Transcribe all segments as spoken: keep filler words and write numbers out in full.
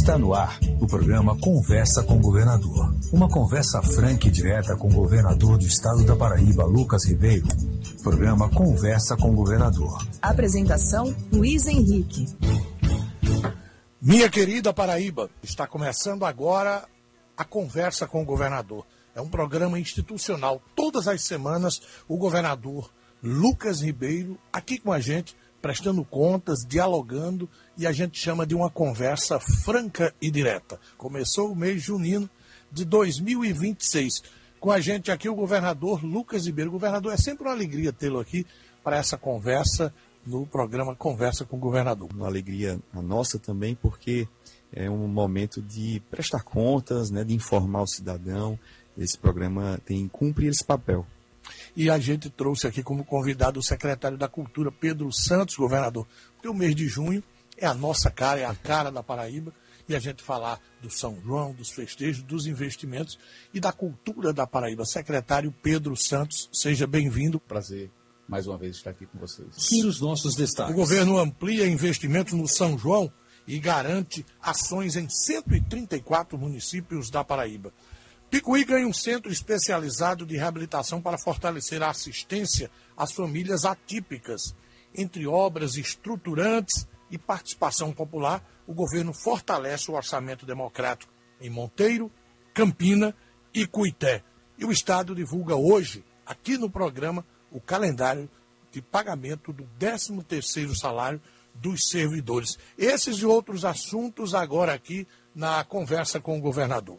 Está no ar o programa Conversa com o Governador. Uma conversa franca e direta com o governador do estado da Paraíba, Lucas Ribeiro. Programa Conversa com o Governador. Apresentação, Luiz Henrique. Minha querida Paraíba, está começando agora a Conversa com o Governador. É um programa institucional. Todas as semanas, o governador Lucas Ribeiro aqui com a gente, prestando contas, dialogando, e a gente chama de uma conversa franca e direta. Começou o mês junino de dois mil e vinte e seis. Com a gente aqui o governador Lucas Ribeiro. Governador, é sempre uma alegria tê-lo aqui para essa conversa no programa Conversa com o Governador. Uma alegria a nossa também, porque é um momento de prestar contas, né, de informar o cidadão. Esse programa tem cumprir esse papel. E a gente trouxe aqui como convidado o secretário da Cultura, Pedro Santos, governador, porque o mês de junho é a nossa cara, é a cara da Paraíba, e a gente falar do São João, dos festejos, dos investimentos e da cultura da Paraíba. Secretário Pedro Santos, seja bem-vindo. Prazer, mais uma vez, estar aqui com vocês. E os nossos destaques. O governo amplia investimentos no São João e garante ações em cento e trinta e quatro municípios da Paraíba. Picuí ganha um centro especializado de reabilitação para fortalecer a assistência às famílias atípicas. Entre obras estruturantes e participação popular, o governo fortalece o orçamento democrático em Monteiro, Campina e Cuité. E o Estado divulga hoje, aqui no programa, o calendário de pagamento do décimo terceiro salário dos servidores. Esses e outros assuntos agora aqui na Conversa com o Governador.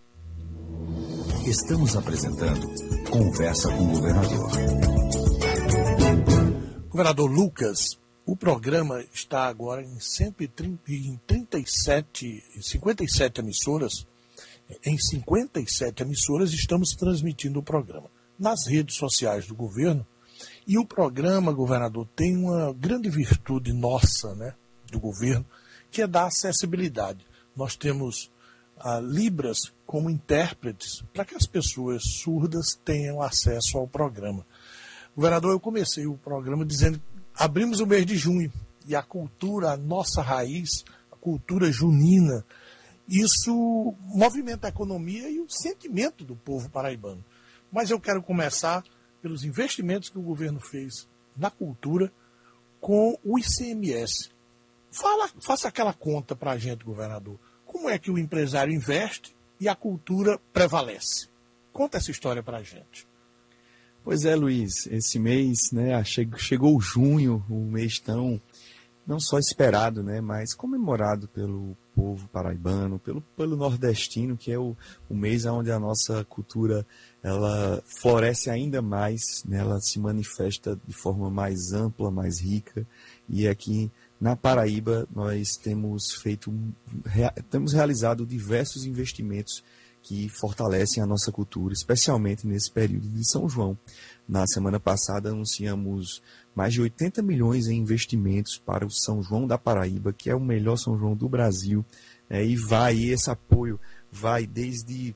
Estamos apresentando Conversa com o Governador. Governador Lucas, o programa está agora em, cento e trinta, em trinta e sete, em cinquenta e sete emissoras. Em cinquenta e sete emissoras estamos transmitindo o programa nas redes sociais do governo. E o programa, governador, tem uma grande virtude nossa, né, do governo, que é da acessibilidade. Nós temos a Libras como intérpretes para que as pessoas surdas tenham acesso ao programa. Governador, eu comecei o programa dizendo que abrimos o mês de junho e a cultura, a nossa raiz, a cultura junina, isso movimenta a economia e o sentimento do povo paraibano. Mas eu quero começar pelos investimentos que o governo fez na cultura com o I C M S. Fala, faça aquela conta para a gente, governador. Como é que o empresário investe e a cultura prevalece? Conta essa história para a gente. Pois é, Luiz, esse mês, né, chegou junho, um mês tão, não só esperado, né, mas comemorado pelo povo paraibano, pelo, pelo nordestino, que é o, o mês onde a nossa cultura ela floresce ainda mais, né, ela se manifesta de forma mais ampla, mais rica, e aqui na Paraíba, nós temos feito, temos realizado diversos investimentos que fortalecem a nossa cultura, especialmente nesse período de São João. Na semana passada, anunciamos mais de oitenta milhões em investimentos para o São João da Paraíba, que é o melhor São João do Brasil, né, e vai, e esse apoio vai desde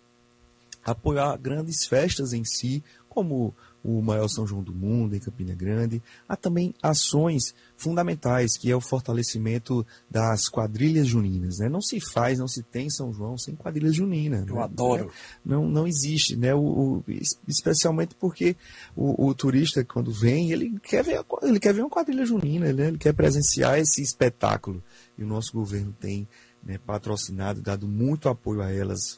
apoiar grandes festas em si, como o maior São João do mundo, em Campina Grande. Há também ações fundamentais, que é o fortalecimento das quadrilhas juninas, né? Não se faz, não se tem São João sem quadrilha junina. Eu né? adoro. Não, não existe, né? O, o, especialmente porque o, o turista, quando vem, ele quer ver, ele quer ver uma quadrilha junina, né? Ele quer presenciar esse espetáculo. E o nosso governo tem, né, patrocinado, dado muito apoio a elas,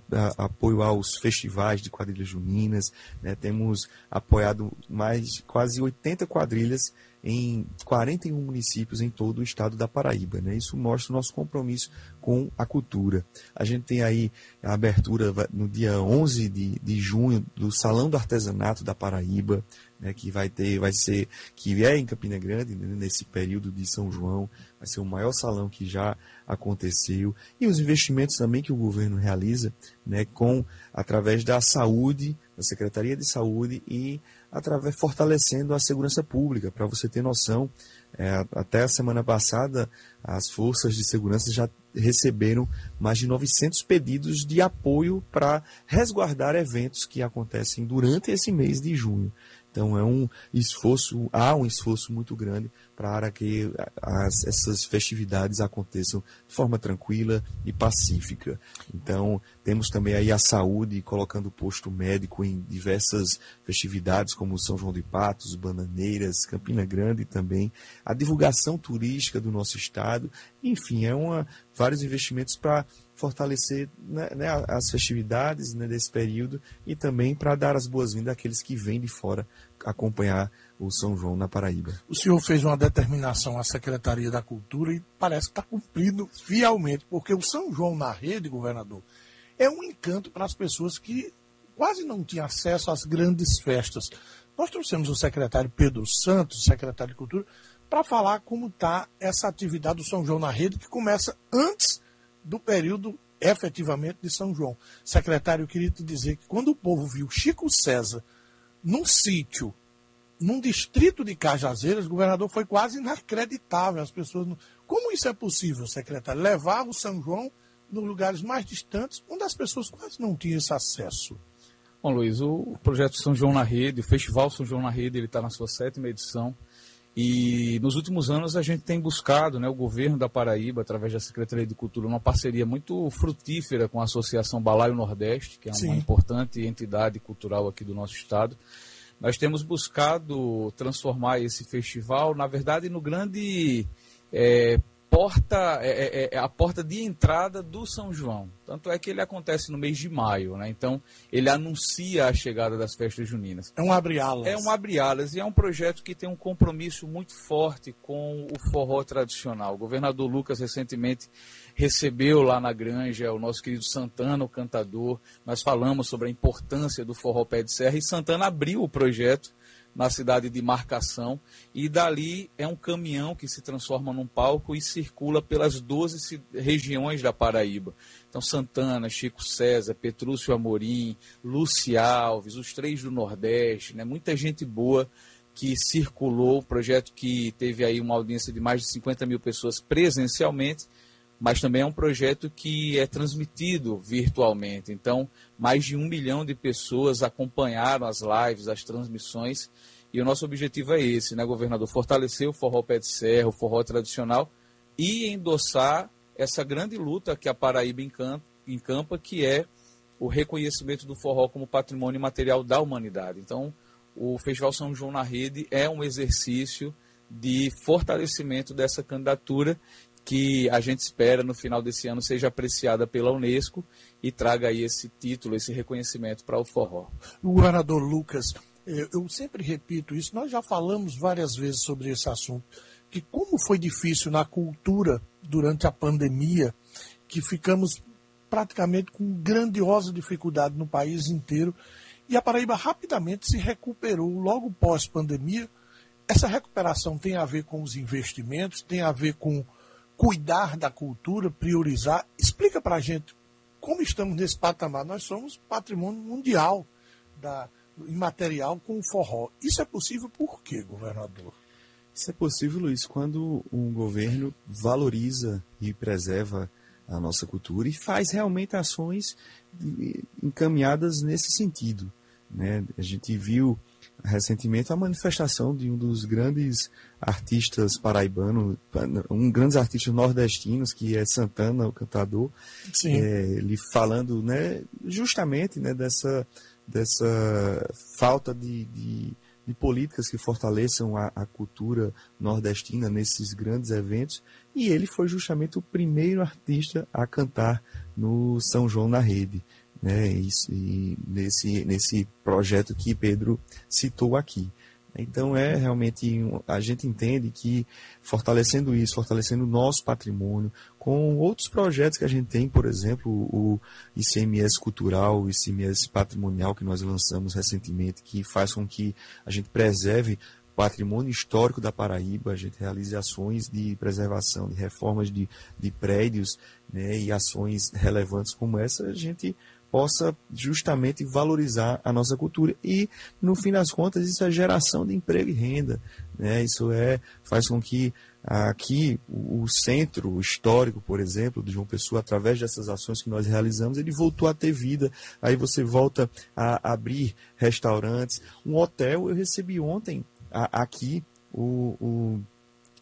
apoio aos festivais de quadrilhas juninas, né? Temos apoiado mais quase oitenta quadrilhas em quarenta e um municípios em todo o estado da Paraíba, né? Isso mostra o nosso compromisso com a cultura. A gente tem aí a abertura no dia onze de, de junho do Salão do Artesanato da Paraíba, né, que vai ter, vai ser, que é em Campina Grande, né, nesse período de São João, vai ser o maior salão que já aconteceu, e os investimentos também que o governo realiza, né, com, através da saúde, da Secretaria de Saúde, e através, fortalecendo a segurança pública. Para você ter noção, é, até a semana passada, as forças de segurança já receberam mais de novecentos pedidos de apoio para resguardar eventos que acontecem durante esse mês de junho. Então é um esforço, há um esforço muito grande para que as, essas festividades aconteçam de forma tranquila e pacífica. Então, temos também aí a saúde, colocando posto médico em diversas festividades, como São João de Patos, Bananeiras, Campina Grande também, a divulgação turística do nosso estado, enfim, é uma, vários investimentos para fortalecer, né, né, as festividades, né, desse período e também para dar as boas-vindas àqueles que vêm de fora acompanhar o São João na Paraíba. O senhor fez uma determinação à Secretaria da Cultura e parece que está cumprindo fielmente, porque o São João na Rede, governador, é um encanto para as pessoas que quase não tinham acesso às grandes festas. Nós trouxemos o secretário Pedro Santos, secretário de Cultura, para falar como está essa atividade do São João na Rede, que começa antes do período efetivamente de São João. Secretário, eu queria te dizer que quando o povo viu Chico César num sítio, num distrito de Cajazeiras, o governador foi quase inacreditável. As pessoas não... Como isso é possível, secretário? Levar o São João nos lugares mais distantes, onde as pessoas quase não tinham esse acesso. Bom, Luiz, o projeto São João na Rede, o Festival São João na Rede, ele está na sua sétima edição. E nos últimos anos a gente tem buscado, né, o governo da Paraíba, através da Secretaria de Cultura, uma parceria muito frutífera com a Associação Balaio Nordeste, que é uma Sim. importante entidade cultural aqui do nosso estado. Nós temos buscado transformar esse festival, na verdade, no grande é, porta, é, é, a porta de entrada do São João. Tanto é que ele acontece no mês de maio, né? Então ele anuncia a chegada das festas juninas. É um abre-alas. É um abre-alas e é um projeto que tem um compromisso muito forte com o forró tradicional. O governador Lucas recentemente recebeu lá na Granja o nosso querido Santana, o cantador. Nós falamos sobre a importância do forró pé de serra e Santana abriu o projeto na cidade de Marcação, e dali é um caminhão que se transforma num palco e circula pelas doze regiões da Paraíba. Então Santana, Chico César, Petrúcio Amorim, Luci Alves, os três do Nordeste, né? Muita gente boa que circulou, projeto que teve aí uma audiência de mais de cinquenta mil pessoas presencialmente, mas também é um projeto que é transmitido virtualmente. Então, mais de um milhão de pessoas acompanharam as lives, as transmissões, e o nosso objetivo é esse, né, governador? Fortalecer o forró pé de serra, o forró tradicional, e endossar essa grande luta que a Paraíba encampa, que é o reconhecimento do forró como patrimônio material da humanidade. Então, o Festival São João na Rede é um exercício de fortalecimento dessa candidatura, que a gente espera no final desse ano seja apreciada pela Unesco e traga aí esse título, esse reconhecimento para o forró. O governador Lucas, eu sempre repito isso, nós já falamos várias vezes sobre esse assunto, que como foi difícil na cultura durante a pandemia, que ficamos praticamente com grandiosa dificuldade no país inteiro, e a Paraíba rapidamente se recuperou logo pós-pandemia. Essa recuperação tem a ver com os investimentos, tem a ver com cuidar da cultura, priorizar. Explica para a gente como estamos nesse patamar. Nós somos patrimônio mundial da, imaterial com o forró. Isso é possível por quê, governador? Isso é possível, Luiz, quando um governo valoriza e preserva a nossa cultura e faz realmente ações encaminhadas nesse sentido, né? A gente viu recentemente a manifestação de um dos grandes artistas paraibanos, um grandes artistas nordestinos, que é Santana, o cantador, é, ele falando, né, justamente, né, dessa, dessa falta de, de, de políticas que fortaleçam a, a cultura nordestina nesses grandes eventos, e ele foi justamente o primeiro artista a cantar no São João na Rede. Né, isso, e nesse, nesse projeto que Pedro citou aqui. Então é realmente, a gente entende que fortalecendo isso, fortalecendo o nosso patrimônio, com outros projetos que a gente tem, por exemplo, o I C M S cultural, o I C M S patrimonial que nós lançamos recentemente, que faz com que a gente preserve o patrimônio histórico da Paraíba, a gente realize ações de preservação, de reformas de, de prédios, né, e ações relevantes como essa, a gente possa justamente valorizar a nossa cultura. E, no fim das contas, isso é geração de emprego e renda, né? Isso é, faz com que aqui o centro histórico, por exemplo, de João Pessoa, através dessas ações que nós realizamos, ele voltou a ter vida. Aí você volta a abrir restaurantes. Um hotel, eu recebi ontem a, aqui o... o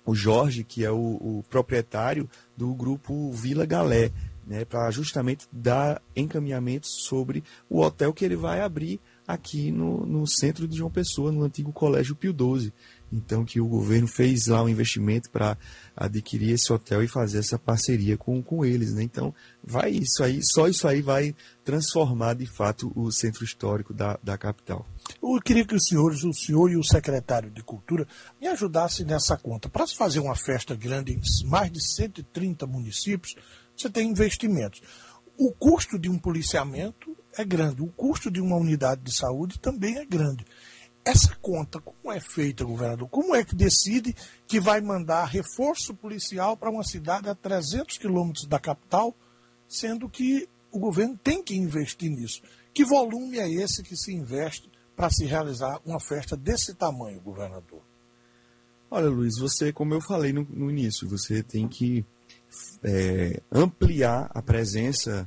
o Jorge, que é o, o proprietário do grupo Vila Galé, né, para justamente dar encaminhamentos sobre o hotel que ele vai abrir aqui no, no centro de João Pessoa, no antigo Colégio Pio doze. Então, que o governo fez lá um investimento para adquirir esse hotel e fazer essa parceria com, com eles, né? Então, vai isso aí, só isso aí vai transformar, de fato, o centro histórico da, da capital. Eu queria que os senhores, o senhor e o secretário de Cultura, me ajudassem nessa conta. Para se fazer uma festa grande em mais de cento e trinta municípios, você tem investimentos. O custo de um policiamento é grande, o custo de uma unidade de saúde também é grande. Essa conta, como é feita, governador? Como é que decide que vai mandar reforço policial para uma cidade a trezentos quilômetros da capital, sendo que o governo tem que investir nisso? Que volume é esse que se investe para se realizar uma festa desse tamanho, governador? Olha, Luiz, você, como eu falei no, no início, você tem que é, ampliar a presença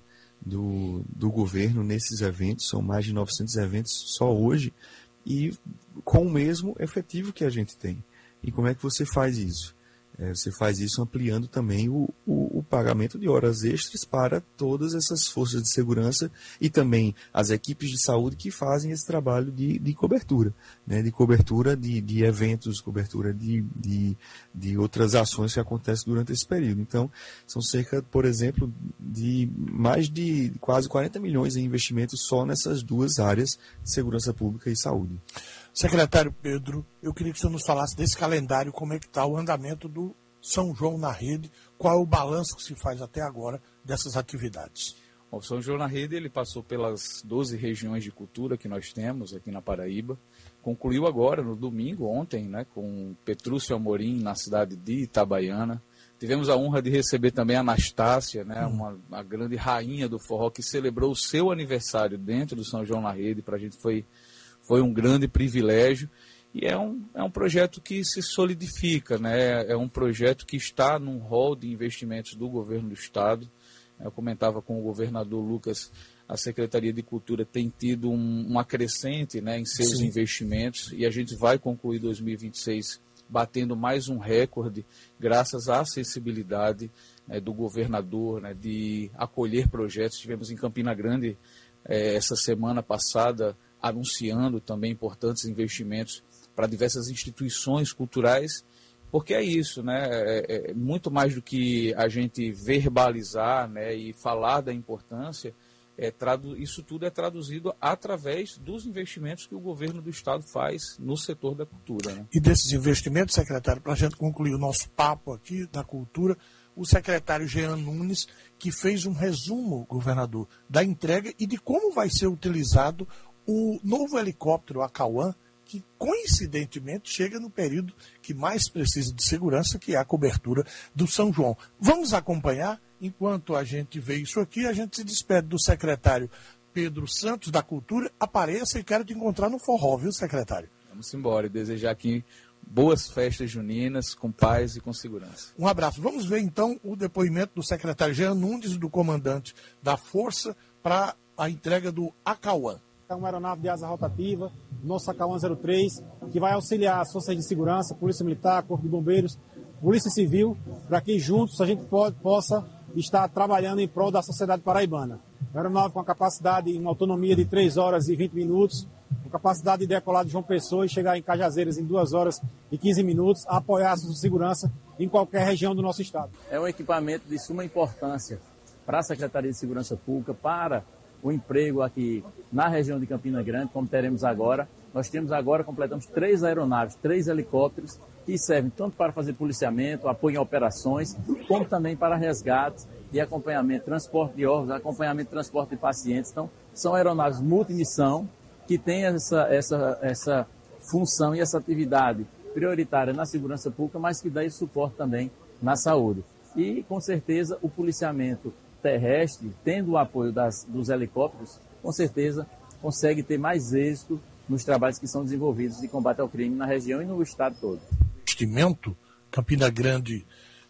do, do governo nesses eventos. São mais de novecentos eventos só hoje, e com o mesmo efetivo que a gente tem. E como é que você faz isso? É, você faz isso ampliando também o, o, o pagamento de horas extras para todas essas forças de segurança e também as equipes de saúde que fazem esse trabalho de, de cobertura, né? De cobertura de, de eventos, cobertura de, de, de outras ações que acontecem durante esse período. Então, são cerca, por exemplo, de mais de quase quarenta milhões em investimentos só nessas duas áreas, de segurança pública e saúde. Secretário Pedro, eu queria que o senhor nos falasse desse calendário, como é que está o andamento do São João na Rede, qual é o balanço que se faz até agora dessas atividades? O São João na Rede, ele passou pelas doze regiões de cultura que nós temos aqui na Paraíba, concluiu agora no domingo, ontem, né, com Petrúcio Amorim na cidade de Itabaiana. Tivemos a honra de receber também a Anastácia, né, hum. uma, uma grande rainha do forró, que celebrou o seu aniversário dentro do São João na Rede. Para a gente foi... Foi um grande privilégio e é um, é um projeto que se solidifica, né? É um projeto que está num rol de investimentos do governo do Estado. Eu comentava com o governador Lucas, a Secretaria de Cultura tem tido um, um acrescente, né, em seus Sim. investimentos, e a gente vai concluir dois mil e vinte e seis batendo mais um recorde, graças à acessibilidade, né, do governador, né, de acolher projetos. Estivemos em Campina Grande eh, essa semana passada, anunciando também importantes investimentos para diversas instituições culturais, porque é isso, né? É, é muito mais do que a gente verbalizar, né, e falar da importância, é, tradu- isso tudo é traduzido através dos investimentos que o governo do Estado faz no setor da cultura, né? E desses investimentos, secretário, para a gente concluir o nosso papo aqui da cultura, o secretário Jean Nunes, que fez um resumo, governador, da entrega e de como vai ser utilizado o novo helicóptero Acauã, que coincidentemente chega no período que mais precisa de segurança, que é a cobertura do São João. Vamos acompanhar. Enquanto a gente vê isso aqui, a gente se despede do secretário Pedro Santos, da Cultura. Apareça e quero te encontrar no forró, viu, secretário? Vamos embora e desejar aqui boas festas juninas, com paz e com segurança. Um abraço. Vamos ver então o depoimento do secretário Jean Nunes, do comandante da Força, para a entrega do Acauã. É uma aeronave de asa rotativa, nosso Acauã zero três, que vai auxiliar as forças de segurança, Polícia Militar, Corpo de Bombeiros, Polícia Civil, para que juntos a gente pode, possa estar trabalhando em prol da sociedade paraibana. Uma aeronave com a capacidade, uma autonomia de três horas e vinte minutos, com capacidade de decolar de João Pessoa e chegar em Cajazeiras em duas horas e quinze minutos, a apoiar a sua segurança em qualquer região do nosso estado. É um equipamento de suma importância para a Secretaria de Segurança Pública, para o emprego aqui na região de Campina Grande, como teremos agora. Nós temos agora, completamos três aeronaves, três helicópteros, que servem tanto para fazer policiamento, apoio em operações, como também para resgate e acompanhamento, transporte de órgãos, acompanhamento e transporte de pacientes. Então, são aeronaves multimissão, que têm essa, essa, essa função e essa atividade prioritária na segurança pública, mas que dá esse suporte também na saúde. E, com certeza, o policiamento terrestre, tendo o apoio das, dos helicópteros, com certeza consegue ter mais êxito nos trabalhos que são desenvolvidos de combate ao crime na região e no estado todo. Investimento, Campina Grande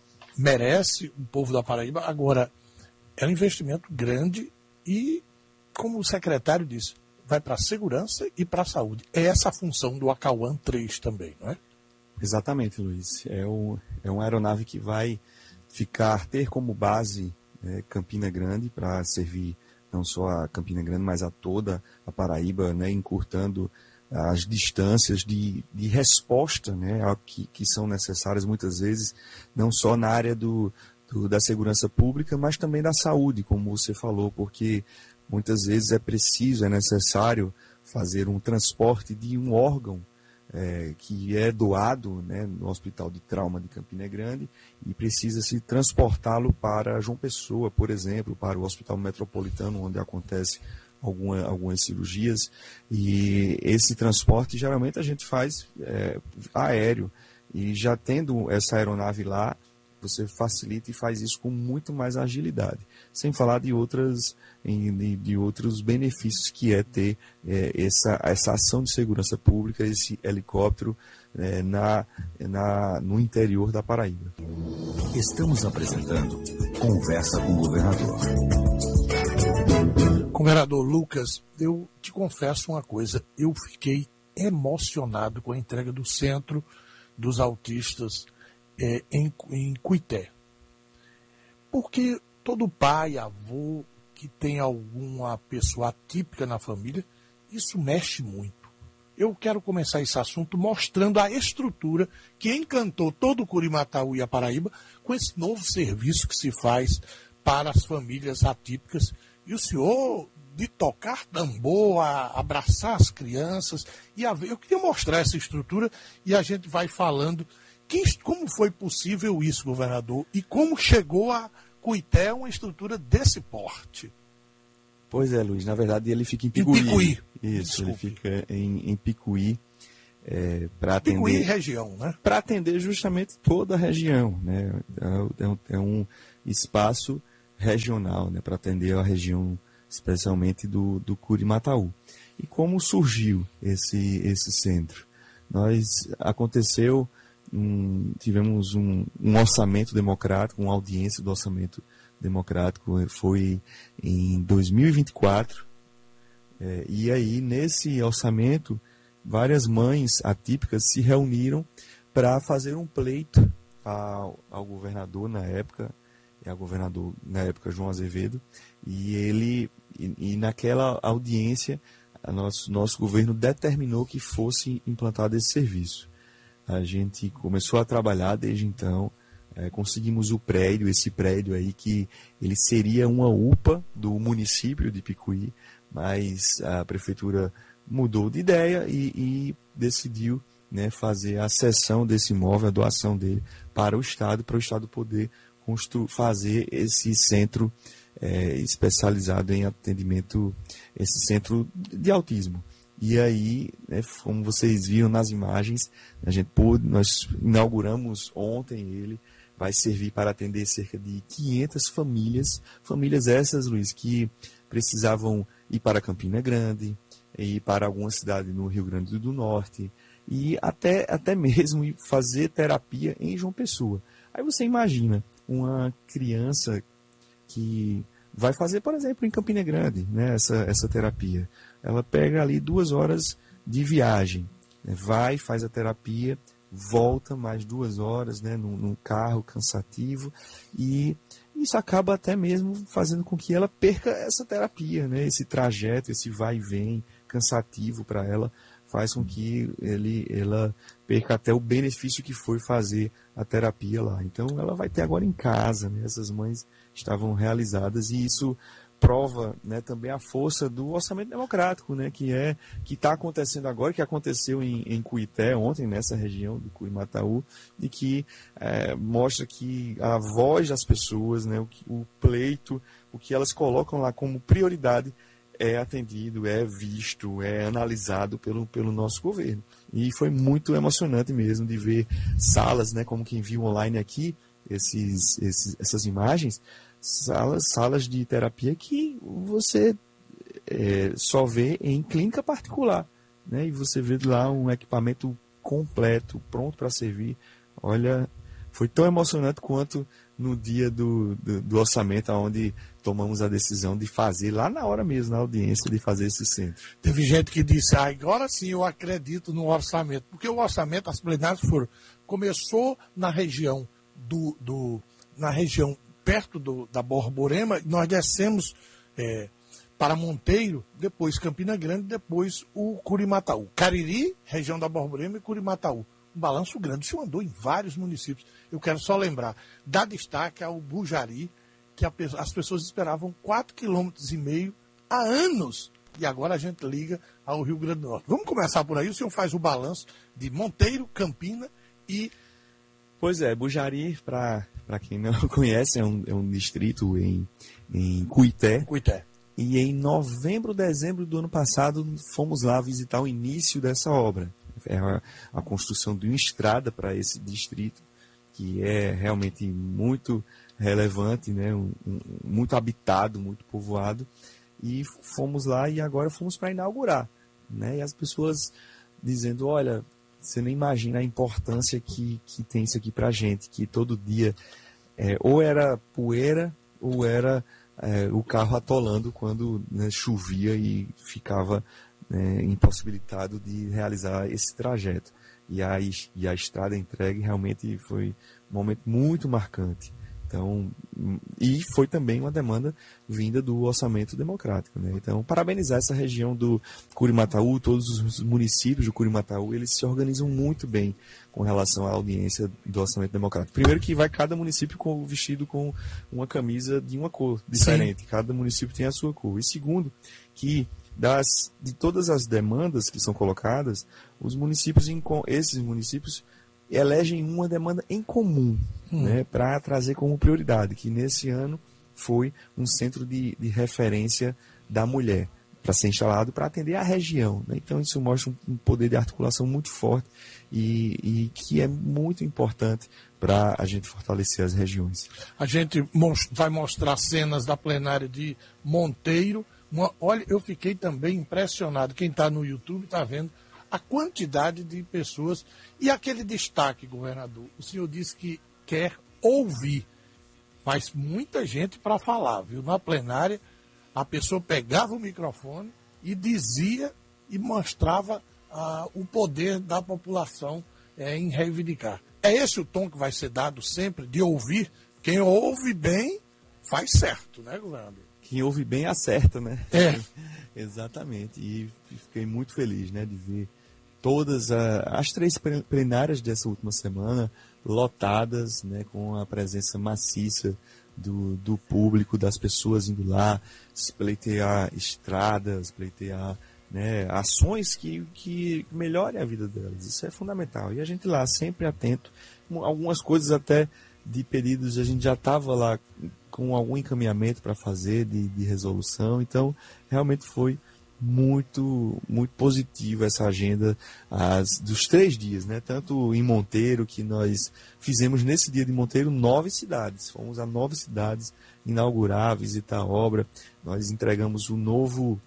merece, o povo da Paraíba. Agora, é um investimento grande e, como o secretário disse, vai para a segurança e para a saúde. É essa a função do Acauã três também, não é? Exatamente, Luiz. É, o, é uma aeronave que vai ficar, ter como base é, Campina Grande, para servir não só a Campina Grande, mas a toda a Paraíba, né, encurtando as distâncias de, de resposta, né, ao que, que são necessárias muitas vezes, não só na área do, do, da segurança pública, mas também da saúde, como você falou, porque muitas vezes é preciso, é necessário fazer um transporte de um órgão é, que é doado, né, no Hospital de Trauma de Campina Grande e precisa-se transportá-lo para João Pessoa, por exemplo, para o Hospital Metropolitano, onde acontece alguma, algumas cirurgias. E esse transporte geralmente a gente faz é, aéreo. E já tendo essa aeronave lá, você facilita e faz isso com muito mais agilidade. Sem falar de, outras, de, de outros benefícios que é ter é, essa, essa ação de segurança pública, esse helicóptero é, na, na, no interior da Paraíba. Estamos apresentando Conversa com o Governador. Governador Lucas, eu te confesso uma coisa, eu fiquei emocionado com a entrega do Centro dos Autistas É, em, em Cuité. Porque todo pai, avô que tem alguma pessoa atípica na família, isso mexe muito. Eu quero começar esse assunto mostrando a estrutura que encantou todo o Curimataú e a Paraíba com esse novo serviço que se faz para as famílias atípicas. E o senhor, de tocar tambor, a abraçar as crianças, e a ver, eu queria mostrar essa estrutura e a gente vai falando. Que, como foi possível isso, governador? E como chegou a Cuité uma estrutura desse porte? Pois é, Luiz. Na verdade, ele fica em Picuí. Em Picuí. Isso, Desculpe. Ele fica em, em Picuí. É, para atender... Picuí região, né? Para atender justamente toda a região, né? É um, é um espaço regional, né? Para atender a região, especialmente do, do Curimataú. E como surgiu esse, esse centro? Nós, aconteceu... Um, tivemos um, um orçamento democrático, uma audiência do orçamento democrático, foi em dois mil e vinte e quatro, é, e aí nesse orçamento várias mães atípicas se reuniram para fazer um pleito ao, ao governador na época, ao governador na época João Azevedo, e ele e, e naquela audiência a nosso, nosso governo determinou que fosse implantado esse serviço. A gente começou a trabalhar desde então, é, conseguimos o prédio, esse prédio aí que ele seria uma U P A do município de Picuí, mas a prefeitura mudou de ideia e, e decidiu, né, fazer a cessão desse imóvel, a doação dele para o Estado, para o Estado poder constru- fazer esse centro é, especializado em atendimento, esse centro de autismo. E aí, né, como vocês viram nas imagens, a gente pôde, nós inauguramos ontem ele, vai servir para atender cerca de quinhentas famílias, famílias essas, Luiz, que precisavam ir para Campina Grande, ir para alguma cidade no Rio Grande do Norte, e até, até mesmo fazer terapia em João Pessoa. Aí você imagina uma criança que vai fazer, por exemplo, em Campina Grande, né, essa, essa terapia. Ela pega ali duas horas de viagem, né, vai, faz a terapia, volta mais duas horas, né, num, num carro cansativo, e isso acaba até mesmo fazendo com que ela perca essa terapia, né, esse trajeto, esse vai e vem cansativo para ela, faz com que ele, ela perca até o benefício que foi fazer a terapia lá. Então ela vai ter agora em casa, né, essas mães estavam realizadas, e isso prova, né, também a força do orçamento democrático, né, que é que está acontecendo agora, que aconteceu em, em Cuité ontem, nessa região do Curimataú, e que é, mostra que a voz das pessoas, né, o, o pleito, o que elas colocam lá como prioridade é atendido, é visto, é analisado pelo, pelo nosso governo. E foi muito emocionante mesmo de ver salas, né, como quem viu online aqui, esses, esses, essas imagens, salas, salas de terapia que você é, só vê em clínica particular, né? E você vê lá um equipamento completo, pronto para servir. Olha, foi tão emocionante quanto no dia do, do, do orçamento, onde tomamos a decisão de fazer, lá na hora mesmo, na audiência, de fazer esse centro. Teve gente que disse, ah, agora sim eu acredito no orçamento, porque o orçamento, as plenárias foram, começou na região, do, do, na região perto do, da Borborema, nós descemos é, para Monteiro, depois Campina Grande, depois o Curimataú. Cariri, região da Borborema e Curimataú. Um balanço grande. O senhor andou em vários municípios. Eu quero só lembrar, dá destaque ao Bujari, que a, as pessoas esperavam quatro vírgula cinco quilômetros há anos. E agora a gente liga ao Rio Grande do Norte. Vamos começar por aí. O senhor faz o balanço de Monteiro, Campina e... Pois é, Bujari, para quem não conhece, é um, é um distrito em, em Cuité. Cuité. E em novembro, dezembro do ano passado, fomos lá visitar o início dessa obra. É a, a construção de uma estrada para esse distrito, que é realmente muito relevante, né? um, um, muito habitado, muito povoado. E fomos lá e agora fomos para inaugurar. Né? E as pessoas dizendo, olha, você nem imagina a importância que, que tem isso aqui para a gente, que todo dia é, ou era poeira ou era é, o carro atolando quando, né, chovia e ficava... É, impossibilitado de realizar esse trajeto. E a, e a estrada entregue realmente foi um momento muito marcante. Então, e foi também uma demanda vinda do orçamento democrático. Né? Então, parabenizar essa região do Curimataú, todos os municípios do Curimataú, eles se organizam muito bem com relação à audiência do orçamento democrático. Primeiro que vai cada município com, vestido com uma camisa de uma cor diferente. Sim. Cada município tem a sua cor. E segundo, que Das, de todas as demandas que são colocadas, os municípios, esses municípios elegem uma demanda em comum, hum. né, para trazer como prioridade, que nesse ano foi um centro de, de referência da mulher, para ser instalado, para atender a região. Né? Então isso mostra um, um poder de articulação muito forte e, e que é muito importante para a gente fortalecer as regiões. A gente vai mostrar cenas da plenária de Monteiro. Uma, olha, eu fiquei também impressionado. Quem está no YouTube está vendo a quantidade de pessoas. E aquele destaque, governador, o senhor disse que quer ouvir, mas muita gente para falar, viu? Na plenária, a pessoa pegava o microfone e dizia e mostrava ah, o poder da população é, em reivindicar. É esse o tom que vai ser dado sempre, de ouvir? Quem ouve bem faz certo, né, governador? Quem ouve bem acerta, né? É. Exatamente. E fiquei muito feliz, né, de ver todas a, as três plenárias dessa última semana lotadas, né, com a presença maciça do, do público, das pessoas indo lá, pleitear estradas, pleitear, né, ações que, que melhorem a vida delas. Isso é fundamental. E a gente lá sempre atento. Algumas coisas até de pedidos a gente já estava lá com algum encaminhamento para fazer de, de resolução, então realmente foi muito muito positivo essa agenda as, dos três dias, né? Tanto em Monteiro, que nós fizemos nesse dia de Monteiro nove cidades, fomos a nove cidades inaugurar, visitar a obra, nós entregamos o novo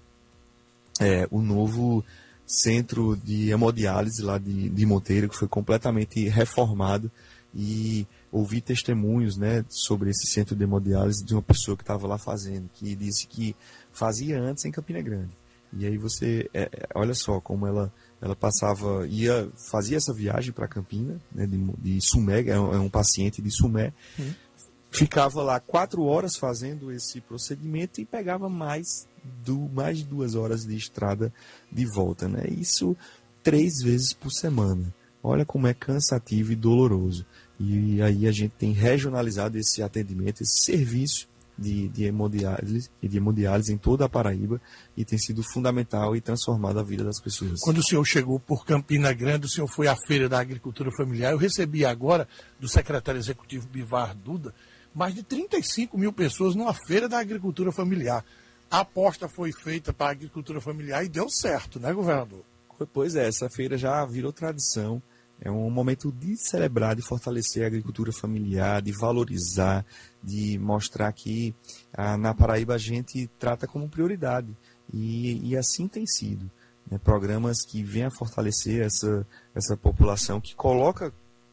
é, o novo centro de hemodiálise lá de, de Monteiro, que foi completamente reformado, e ouvi testemunhos, né, sobre esse centro de hemodiálise de uma pessoa que estava lá fazendo, que disse que fazia antes em Campina Grande. E aí você, é, olha só como ela, ela passava, ia, fazia essa viagem para Campina, né, de, de Sumé, é um, é um paciente de Sumé, hum. ficava lá quatro horas fazendo esse procedimento e pegava mais, do, mais de duas horas de estrada de volta, né? Isso três vezes por semana. Olha como é cansativo e doloroso. E aí a gente tem regionalizado esse atendimento, esse serviço de, de, hemodiálise, de hemodiálise em toda a Paraíba, e tem sido fundamental e transformado a vida das pessoas. Quando o senhor chegou por Campina Grande, o senhor foi à Feira da Agricultura Familiar. Eu recebi agora do secretário executivo Bivar Duda mais de trinta e cinco mil pessoas numa Feira da Agricultura Familiar. A aposta foi feita para a agricultura familiar e deu certo, né, governador? Pois é, essa feira já virou tradição. É um momento de celebrar, de fortalecer a agricultura familiar, de valorizar, de mostrar que ah, na Paraíba a gente trata como prioridade. E, e assim tem sido. Né? Programas que vêm a fortalecer essa, essa população, que coloca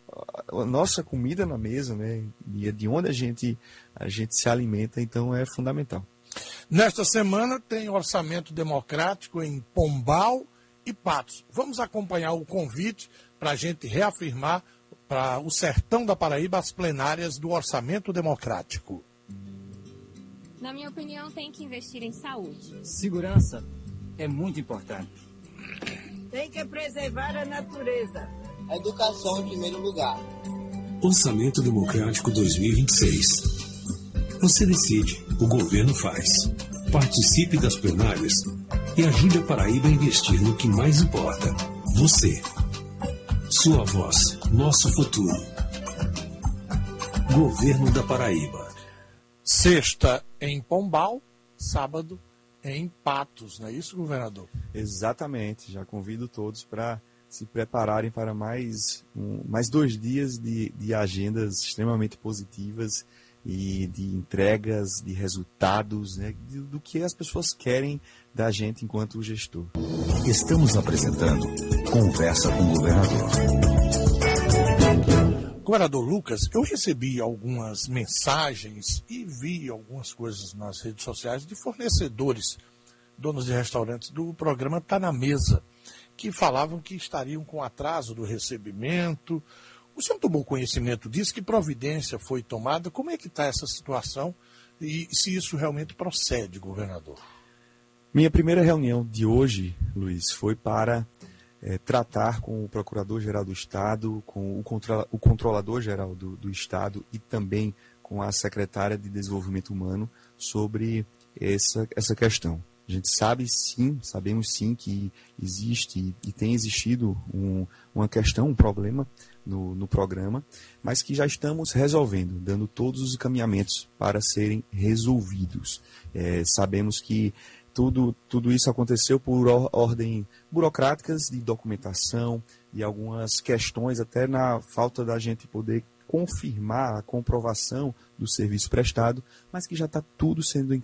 a nossa comida na mesa, né? E de onde a gente, a gente se alimenta, então é fundamental. Nesta semana tem orçamento democrático em Pombal e Patos. Vamos acompanhar o convite para a gente reafirmar para o sertão da Paraíba as plenárias do orçamento democrático. Na minha opinião, tem que investir em saúde. Segurança é muito importante. Tem que preservar a natureza. A educação em primeiro lugar. Orçamento Democrático dois mil e vinte e seis. Você decide, o governo faz. Participe das plenárias e ajude a Paraíba a investir no que mais importa. Você. Sua voz, nosso futuro. Governo da Paraíba. Sexta em Pombal, sábado em Patos, não é isso, governador? Exatamente, já convido todos para se prepararem para mais, um, mais dois dias de, de agendas extremamente positivas e de entregas, de resultados, né, do, do que as pessoas querem da gente enquanto gestor. Estamos apresentando Conversa com o Governador. Governador Lucas, eu recebi algumas mensagens e vi algumas coisas nas redes sociais de fornecedores, donos de restaurantes do programa Tá na Mesa, que falavam que estariam com atraso do recebimento. O senhor tomou conhecimento disso? Que providência foi tomada? Como é que está essa situação e se isso realmente procede, governador? Minha primeira reunião de hoje, Luiz, foi para é, tratar com o Procurador-Geral do Estado, com o, controla, o Controlador-Geral do, do Estado e também com a Secretária de Desenvolvimento Humano sobre essa, essa questão. A gente sabe sim, sabemos sim que existe e tem existido um, uma questão, um problema no, no programa, mas que já estamos resolvendo, dando todos os encaminhamentos para serem resolvidos. É, sabemos que tudo, tudo isso aconteceu por ordem burocráticas de documentação e algumas questões até na falta da gente poder confirmar a comprovação do serviço prestado, mas que já está tudo sendo